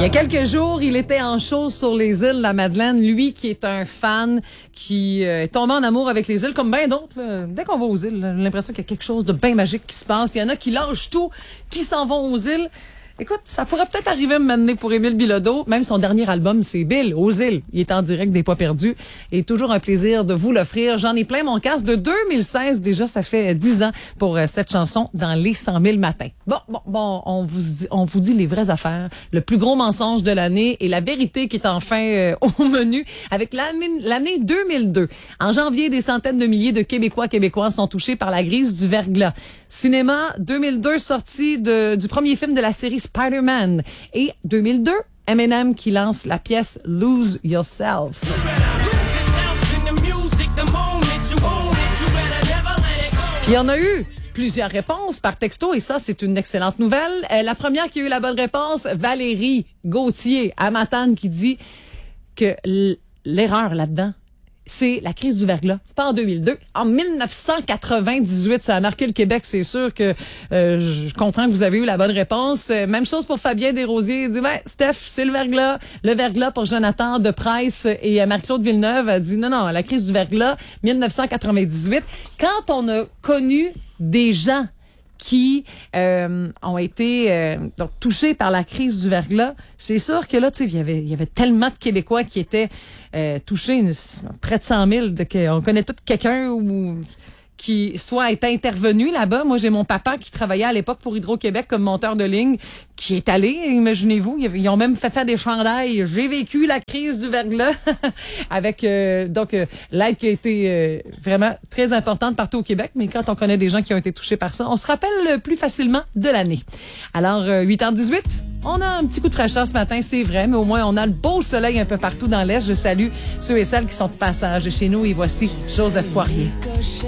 y a quelques jours, il était en show sur les îles de la Madeleine. Lui qui est un fan, qui est tombé en amour avec les îles, comme bien d'autres. Là. Dès qu'on va aux îles, j'ai l'impression qu'il y a quelque chose de bien magique qui se passe. Il y en a qui lâchent tout, qui s'en vont aux îles. Écoute, ça pourrait peut-être arriver maintenant pour Émile Bilodeau. Même son dernier album, c'est Bill, aux îles. Il est en direct des Pas perdus. Et toujours un plaisir de vous l'offrir. J'en ai plein mon casque de 2016. Déjà, ça fait 10 ans pour cette chanson dans les 100 000 matins. Bon, on vous dit les vraies affaires. Le plus gros mensonge de l'année et la vérité qui est enfin au menu avec l'année 2002. En janvier, des centaines de milliers de Québécoises sont touchés par la crise du verglas. Cinéma 2002, sortie du premier film de la série Spider-Man. Et 2002, Eminem qui lance la pièce Lose Yourself. Puis on a eu plusieurs réponses par texto et ça, c'est une excellente nouvelle. La première qui a eu la bonne réponse, Valérie Gauthier à Matane qui dit que l'erreur là-dedans, c'est la crise du verglas. C'est pas en 2002. En 1998, ça a marqué le Québec. C'est sûr que je comprends que vous avez eu la bonne réponse. Même chose pour Fabien Desrosiers. Il dit, Steph, c'est le verglas. Le verglas pour Jonathan de Price et Marie-Claude Villeneuve a dit, non, la crise du verglas, 1998. Quand on a connu des gens qui ont été donc touchés par la crise du verglas, c'est sûr que là, tu sais, il y avait tellement de Québécois qui étaient touchés, près de 100 000. On connaît tout quelqu'un qui soit est intervenu là-bas. Moi, j'ai mon papa qui travaillait à l'époque pour Hydro-Québec comme monteur de ligne, qui est allé, imaginez-vous, ils ont même fait faire des chandails. J'ai vécu la crise du verglas avec l'aide qui a été vraiment très importante partout au Québec, mais quand on connaît des gens qui ont été touchés par ça, on se rappelle plus facilement de l'année. Alors, 8h18, on a un petit coup de fraîcheur ce matin, c'est vrai, mais au moins on a le beau soleil un peu partout dans l'Est. Je salue ceux et celles qui sont de passage chez nous et voici Joseph Poirier.